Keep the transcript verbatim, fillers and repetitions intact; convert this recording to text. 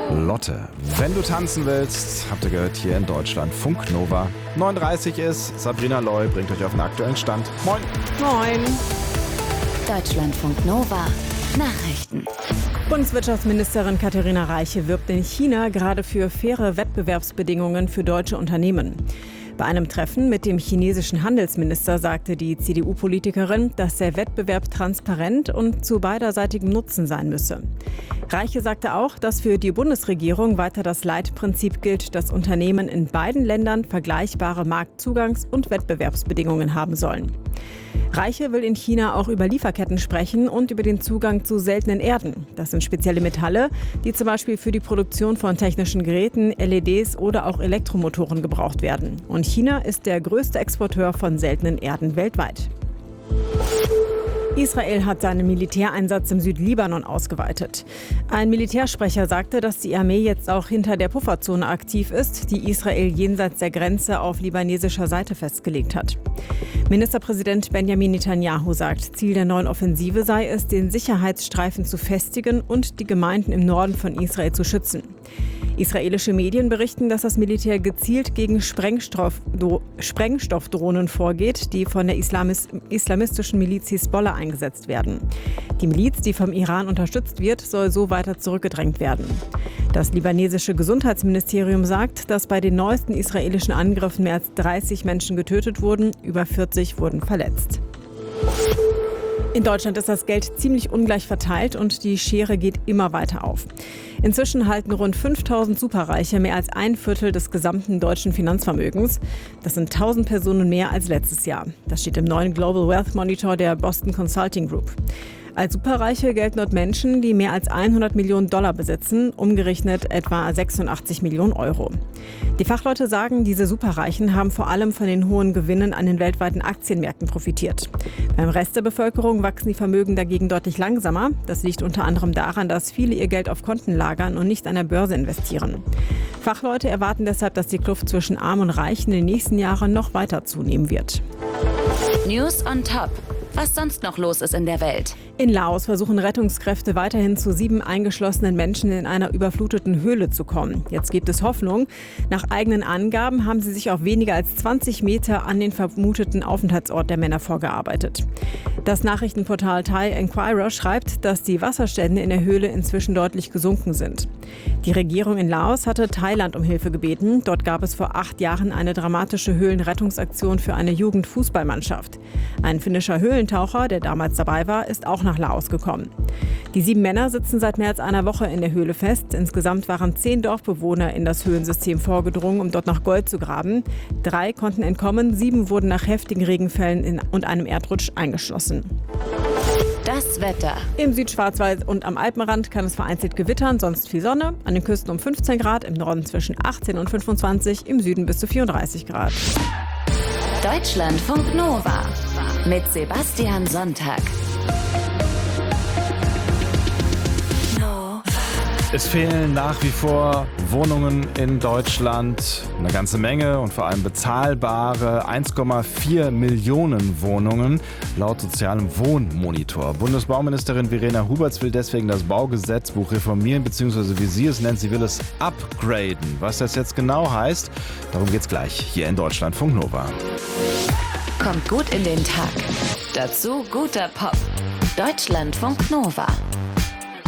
Lotte, wenn du tanzen willst, habt ihr gehört, hier in Deutschland, Funk Nova. neun Uhr dreißig ist, Sabrina Loy bringt euch auf den aktuellen Stand. Moin! Moin! Deutschlandfunk Nova. Nachrichten. Bundeswirtschaftsministerin Katharina Reiche wirbt in China gerade für faire Wettbewerbsbedingungen für deutsche Unternehmen. Bei einem Treffen mit dem chinesischen Handelsminister sagte die C D U-Politikerin, dass der Wettbewerb transparent und zu beiderseitigem Nutzen sein müsse. Reiche sagte auch, dass für die Bundesregierung weiter das Leitprinzip gilt, dass Unternehmen in beiden Ländern vergleichbare Marktzugangs- und Wettbewerbsbedingungen haben sollen. Reiche will in China auch über Lieferketten sprechen und über den Zugang zu seltenen Erden. Das sind spezielle Metalle, die zum Beispiel für die Produktion von technischen Geräten, L E Ds oder auch Elektromotoren gebraucht werden. Und China ist der größte Exporteur von seltenen Erden weltweit. Israel hat seinen Militäreinsatz im Südlibanon ausgeweitet. Ein Militärsprecher sagte, dass die Armee jetzt auch hinter der Pufferzone aktiv ist, die Israel jenseits der Grenze auf libanesischer Seite festgelegt hat. Ministerpräsident Benjamin Netanyahu sagt, Ziel der neuen Offensive sei es, den Sicherheitsstreifen zu festigen und die Gemeinden im Norden von Israel zu schützen. Israelische Medien berichten, dass das Militär gezielt gegen Sprengstoff, do, Sprengstoffdrohnen vorgeht, die von der Islamis, islamistischen Miliz Hisbollah eingesetzt werden. Die Miliz, die vom Iran unterstützt wird, soll so weiter zurückgedrängt werden. Das libanesische Gesundheitsministerium sagt, dass bei den neuesten israelischen Angriffen mehr als dreißig Menschen getötet wurden, über vierzig wurden verletzt. In Deutschland ist das Geld ziemlich ungleich verteilt und die Schere geht immer weiter auf. Inzwischen halten rund fünftausend Superreiche mehr als ein Viertel des gesamten deutschen Finanzvermögens. Das sind tausend Personen mehr als letztes Jahr. Das steht im neuen Global Wealth Monitor der Boston Consulting Group. Als Superreiche gelten dort Menschen, die mehr als hundert Millionen Dollar besitzen, umgerechnet etwa sechsundachtzig Millionen Euro. Die Fachleute sagen, diese Superreichen haben vor allem von den hohen Gewinnen an den weltweiten Aktienmärkten profitiert. Beim Rest der Bevölkerung wachsen die Vermögen dagegen deutlich langsamer. Das liegt unter anderem daran, dass viele ihr Geld auf Konten lagern und nicht an der Börse investieren. Fachleute erwarten deshalb, dass die Kluft zwischen Arm und Reich in den nächsten Jahren noch weiter zunehmen wird. News on Top. Was sonst noch los ist in der Welt. In Laos versuchen Rettungskräfte weiterhin zu sieben eingeschlossenen Menschen in einer überfluteten Höhle zu kommen. Jetzt gibt es Hoffnung. Nach eigenen Angaben haben sie sich auf weniger als zwanzig Meter an den vermuteten Aufenthaltsort der Männer vorgearbeitet. Das Nachrichtenportal Thai Enquirer schreibt, dass die Wasserstände in der Höhle inzwischen deutlich gesunken sind. Die Regierung in Laos hatte Thailand um Hilfe gebeten. Dort gab es vor acht Jahren eine dramatische Höhlenrettungsaktion für eine Jugendfußballmannschaft. Ein finnischer Höhlentaucher, der damals dabei war, ist auch nach Laos gekommen. Die sieben Männer sitzen seit mehr als einer Woche in der Höhle fest. Insgesamt waren zehn Dorfbewohner in das Höhlensystem vorgedrungen, um dort nach Gold zu graben. Drei konnten entkommen, sieben wurden nach heftigen Regenfällen in und einem Erdrutsch eingeschlossen. Das Wetter. Im Südschwarzwald und am Alpenrand kann es vereinzelt gewittern, sonst viel Sonne. An den Küsten um fünfzehn Grad, im Norden zwischen achtzehn und fünfundzwanzig, im Süden bis zu vierunddreißig Grad. Deutschlandfunk Nova mit Sebastian Sonntag. Es fehlen nach wie vor Wohnungen in Deutschland, eine ganze Menge und vor allem bezahlbare eins Komma vier Millionen Wohnungen laut sozialem Wohnmonitor. Bundesbauministerin Verena Huberts will deswegen das Baugesetzbuch reformieren, beziehungsweise wie sie es nennt, sie will es upgraden. Was das jetzt genau heißt, darum geht's gleich hier in Deutschlandfunk Nova. Kommt gut in den Tag. Dazu guter Pop. Deutschlandfunk Nova.